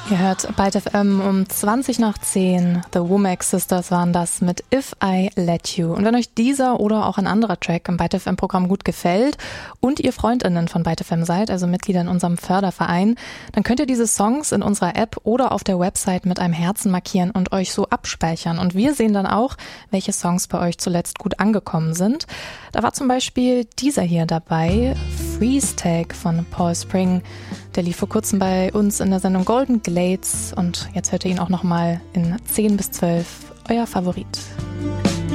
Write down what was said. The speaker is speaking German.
Ihr hört Byte FM um 20 nach 10. The Womack Sisters waren das mit If I Let You. Und wenn euch dieser oder auch ein anderer Track im Byte FM Programm gut gefällt und ihr FreundInnen von Byte FM seid, also Mitglieder in unserem Förderverein, dann könnt ihr diese Songs in unserer App oder auf der Website mit einem Herzen markieren und euch so abspeichern. Und wir sehen dann auch, welche Songs bei euch zuletzt gut angekommen sind. Da war zum Beispiel dieser hier dabei, Freeze Tag von Paul Spring. Der lief vor kurzem bei uns in der Sendung Golden Glades und jetzt hört ihr ihn auch nochmal in 10 bis 12, euer Favorit.